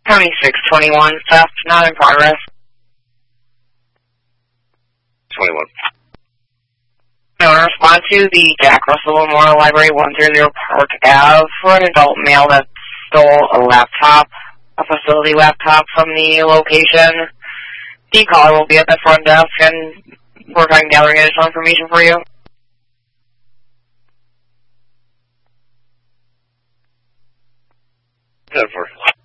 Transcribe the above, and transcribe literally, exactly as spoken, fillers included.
County six twenty-one, theft not in progress. twenty-one. I want to respond to the Jack Russell Memorial Library, one thirty Park Avenue, for an adult male that stole a laptop, a facility laptop from the location. The caller will be at the front desk and work on gathering additional information for you. ten four.